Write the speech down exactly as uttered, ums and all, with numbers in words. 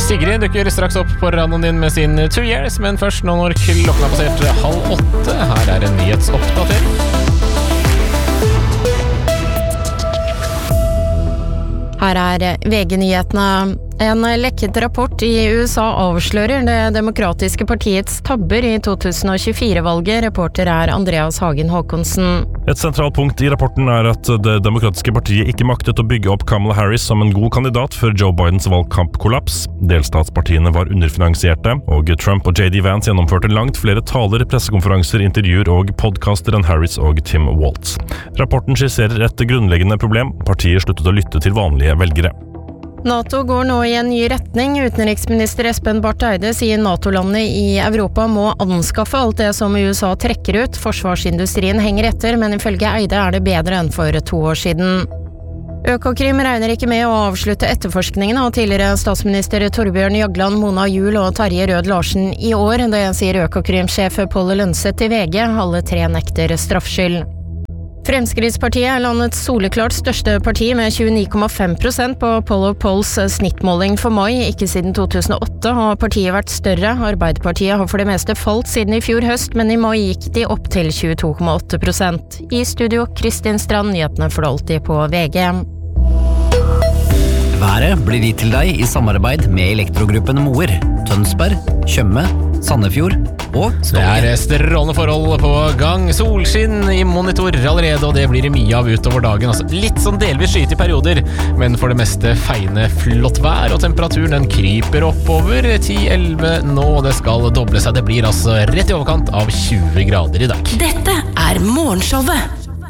Sigrid dukker straks opp på radioen din med sin Two Years, men først nå når klokken har passert halv åtte. Her er en nyhetsoppdatering. Her er V G-nyhetene. En lekket rapport i U S A avslører det demokratiske partiets tabber i to tusen og tjuefire-valget. Reporter er Andreas Hagen Håkonsen. Et sentralt punkt i rapporten er at det demokratiske partiet ikke maktet å bygge opp Kamala Harris som en god kandidat før Joe Bidens valgkampkollaps. Delstatspartiene var underfinansierte, og Trump og J D Vance gjennomførte langt flere taler, pressekonferanser, intervjuer og podcaster enn Harris og Tim Walz. Rapporten skisserer et grunnleggende problem. Partiet sluttet å lytte til vanlige velgere. NATO går nå i en ny retning. Utenriksminister Espen Barth Eide sier NATO-landene i Europa må anskaffe alt det som U S A trekker ut. Forsvarsindustrien henger etter, men ifølge Eide er det bedre enn for to år siden. Økokrim regner ikke med å avslutte etterforskningen av tidligere statsminister Torbjørn Jagland, Mona Juel og Terje Rød Larsen i år. Det sier Økokrim-sjef Paul Lønseth i V G. Alle tre nekter straffskyld. Fremskrittspartiet er landets soleklart største parti med tjueni komma fem prosent på Poll of Polls snittmåling for mai. Ikke siden to tusen og åtte har partiet vært større. Arbeiderpartiet har for det meste falt siden i fjor høst, men i mai gikk de opp til tjueto komma åtte prosent. I studio, Kristin Strand, nyhetene for alltid på V G. Været blir gitt til deg i samarbeid med Elektrogruppen Moer, Tønsberg, Tjøme, Sandefjord og Stavanger. Det er strålende forhold på gang. Solskinn i monitor allerede, og det blir det mye av utover dagen. Altså, litt sånn delvis skyet i perioder, men for det meste feiende flott vær, og temperaturen den kryper oppover ti elleve nå, og det skal doble seg. Det blir altså rett i overkant av tjue grader i dag. Dette er Morgenshowet